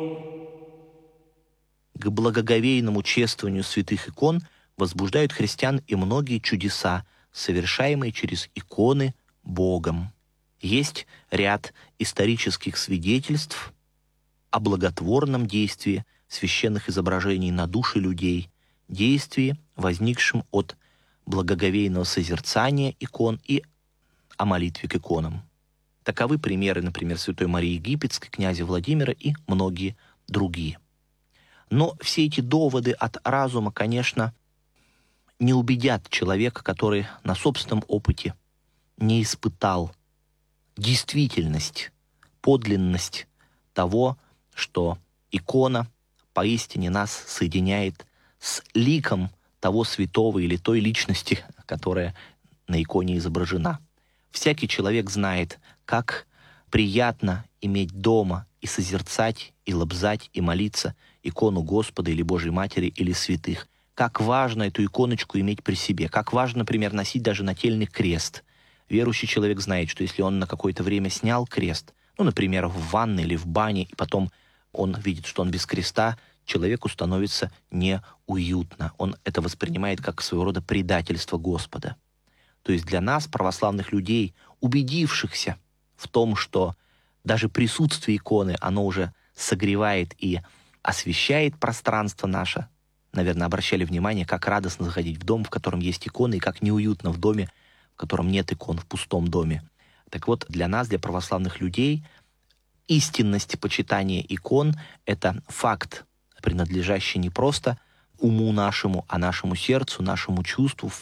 К благоговейному чествованию святых икон возбуждают христиан и многие чудеса, совершаемые через иконы Богом. Есть ряд исторических свидетельств о благотворном действии священных изображений на души людей, действии, возникшем от благоговейного созерцания икон и о молитве к иконам. Таковы примеры, например, Святой Марии Египетской, князя Владимира и многие другие. Но все эти доводы от разума, конечно, не убедят человека, который на собственном опыте не испытал действительность, подлинность того, что икона поистине нас соединяет с ликом того святого или той личности, которая на иконе изображена. Всякий человек знает, как приятно иметь дома и созерцать, и лобзать, и молиться икону Господа или Божьей Матери или святых. Как важно эту иконочку иметь при себе. Как важно, например, носить даже нательный крест. Верующий человек знает, что если он на какое-то время снял крест, например, в ванной или в бане, и потом он видит, что он без креста, человеку становится неуютно. Он это воспринимает как своего рода предательство Господа. То есть для нас, православных людей, убедившихся в том, что даже присутствие иконы, оно уже согревает и освещает пространство наше, наверное, обращали внимание, как радостно заходить в дом, в котором есть иконы, и как неуютно в доме, в котором нет икон, в пустом доме. Так вот, для нас, для православных людей, истинность почитания икон — это факт, принадлежащий не просто уму нашему, а нашему сердцу, нашему чувству,